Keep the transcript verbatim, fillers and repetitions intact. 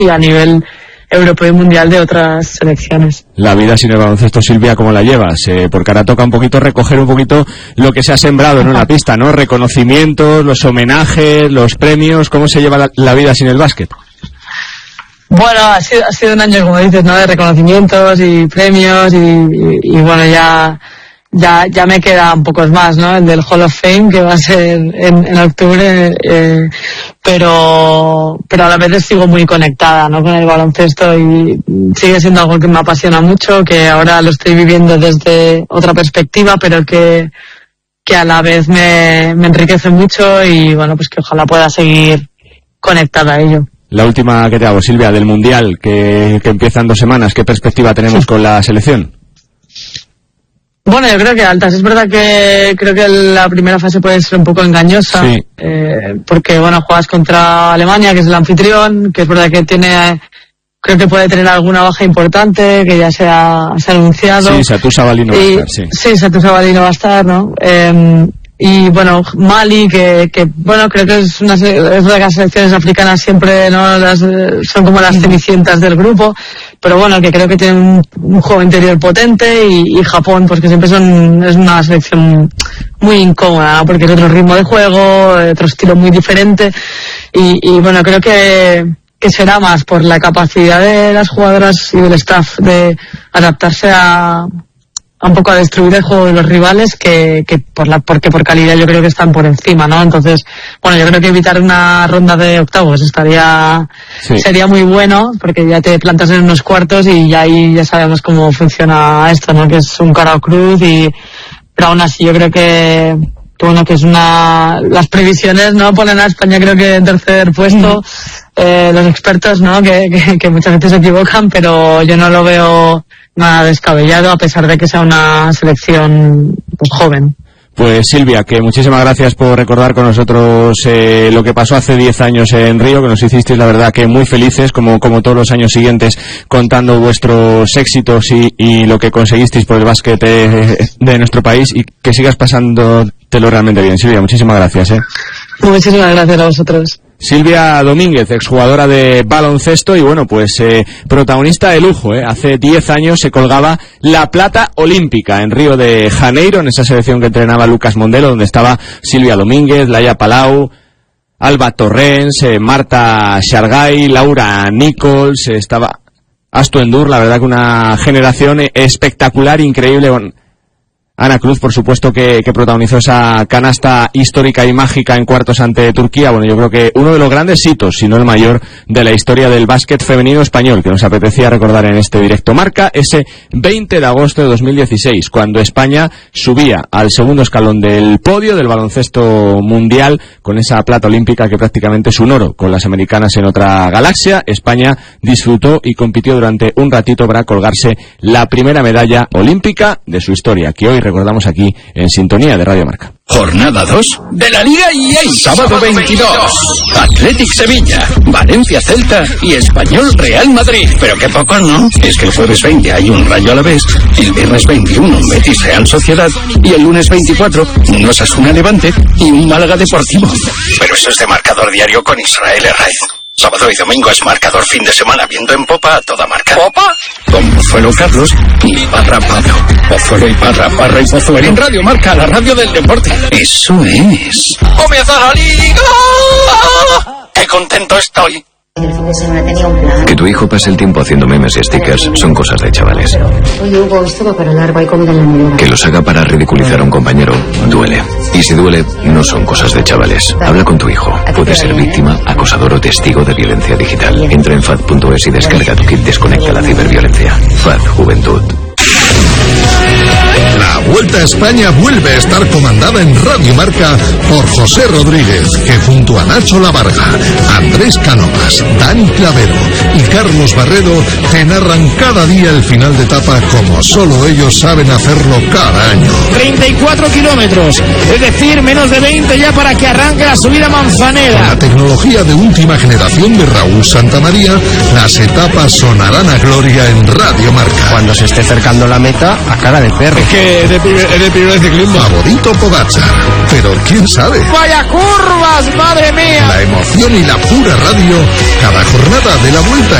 y a nivel europeo y mundial de otras selecciones. La vida sin el baloncesto, Silvia, ¿cómo la llevas? Eh, porque ahora toca un poquito recoger un poquito lo que se ha sembrado, ¿no?, en la pista, ¿no? Reconocimientos, los homenajes, los premios. ¿Cómo se lleva la, la vida sin el básquet? Bueno, ha sido, ha sido un año, como dices, ¿no?, de reconocimientos y premios y, y, y bueno, ya... Ya, ya me quedan pocos más, ¿no? El del Hall of Fame, que va a ser en, en octubre, eh, pero, pero a la vez sigo muy conectada, ¿no?, con el baloncesto y sigue siendo algo que me apasiona mucho, que ahora lo estoy viviendo desde otra perspectiva, pero que, que a la vez me, me enriquece mucho y bueno, pues que ojalá pueda seguir conectada a ello. La última que te hago, Silvia, del Mundial, que, que empieza en dos semanas, ¿qué perspectiva tenemos con la selección? Bueno, yo creo que altas. Es verdad que creo que la primera fase puede ser un poco engañosa, sí. eh, porque bueno, juegas contra Alemania, que es el anfitrión, que es verdad que tiene, creo que puede tener alguna baja importante, que ya se ha, se ha anunciado. Sí, Satu Sabalino va a estar, sí. Sí, Satu Sabalino va a estar, ¿no? Eh, y bueno, Mali, que, que bueno, creo que es una, es verdad que las selecciones africanas siempre, ¿no?, las, son como las cenicientas del grupo, pero bueno, que creo que tienen un, un juego interior potente, y, y Japón, pues que siempre son, es una selección muy incómoda, ¿no?, porque es otro ritmo de juego, otro estilo muy diferente, y, y bueno, creo que, que será más por la capacidad de las jugadoras y del staff de adaptarse a, un poco a destruir el juego de los rivales que, que por la, porque por calidad yo creo que están por encima, ¿no? Entonces, bueno, yo creo que evitar una ronda de octavos estaría, sí. sería muy bueno, porque ya te plantas en unos cuartos y ya ahí ya sabemos cómo funciona esto, ¿no? Que es un cara o cruz, y, pero aún así yo creo que, que bueno, que es una, las previsiones, ¿no?, ponen a España creo que en tercer puesto, eh, los expertos, ¿no?, que, que, que muchas veces se equivocan, pero yo no lo veo nada descabellado, a pesar de que sea una selección, pues, joven. Pues Silvia, que muchísimas gracias por recordar con nosotros eh, lo que pasó hace diez años en Río, que nos hicisteis la verdad que muy felices, como, como todos los años siguientes, contando vuestros éxitos y, y lo que conseguisteis por el básquet eh, de nuestro país, y que sigas pasándotelo realmente bien. Silvia, muchísimas gracias. ¿eh? Muchísimas gracias a vosotros. Silvia Domínguez, exjugadora de baloncesto y bueno, pues eh, protagonista de lujo, ¿eh? Hace diez años se colgaba la plata olímpica en Río de Janeiro, en esa selección que entrenaba Lucas Mondelo, donde estaba Silvia Domínguez, Laia Palau, Alba Torrens, eh, Marta Shargay, Laura Nichols, eh, estaba Astu Endur, la verdad que una generación espectacular, increíble. Bueno, Ana Cruz, por supuesto, que, que protagonizó esa canasta histórica y mágica en cuartos ante Turquía. Bueno, yo creo que uno de los grandes hitos, si no el mayor, de la historia del básquet femenino español, que nos apetecía recordar en este directo marca, ese veinte de agosto de dos mil dieciséis, cuando España subía al segundo escalón del podio del baloncesto mundial, con esa plata olímpica que prácticamente es un oro con las americanas en otra galaxia. España disfrutó y compitió durante un ratito para colgarse la primera medalla olímpica de su historia, que hoy recordamos aquí en sintonía de Radio Marca. Jornada dos de la Liga E A. Sábado veintidós. Athletic Sevilla, Valencia Celta y Español Real Madrid. Pero qué poco, ¿no? Es que el jueves veinte hay un Rayo Alavés, el viernes veintiuno Betis Real Sociedad y el lunes veinticuatro un Osasuna Levante y un Málaga Deportivo. Pero eso es de marcador diario con Israel Herraiz. Sábado y domingo es marcador fin de semana, viendo en Popa a toda marca. ¿Popa? Con Pozuelo Carlos y Parra Pablo. Pozuelo y Parra, Parra y Pozuelo. En Radio Marca, la radio del deporte. Eso es. ¡Comienza la Liga! ¡Qué contento estoy! El fin de semana tenía un plan. Que tu hijo pase el tiempo haciendo memes y stickers son cosas de chavales. Oye, Hugo, esto va para largo, hay comida en la nevera. Que los haga para ridiculizar a un compañero duele. Y si duele, no son cosas de chavales. Habla con tu hijo. Puede ser víctima, acosador o testigo de violencia digital. Entra en fad punto es y descarga tu kit Desconecta la ciberviolencia. Fad Juventud. La Vuelta a España vuelve a estar comandada en Radio Marca por José Rodríguez, que junto a Nacho Lavarga, Andrés Cánovas, Dani Clavero y Carlos Barredo te narran cada día el final de etapa como solo ellos saben hacerlo cada año. treinta y cuatro kilómetros, es decir, menos de veinte ya para que arranque la subida Manzanera. Con la tecnología de última generación de Raúl Santamaría, las etapas sonarán a gloria en Radio Marca. Cuando se esté acercando la meta, a cara de perro. que en el, primer, en el primero de ciclismo. Favorito Pogačar, pero quién sabe. ¡Vaya curvas, madre mía! La emoción y la pura radio, cada jornada de la Vuelta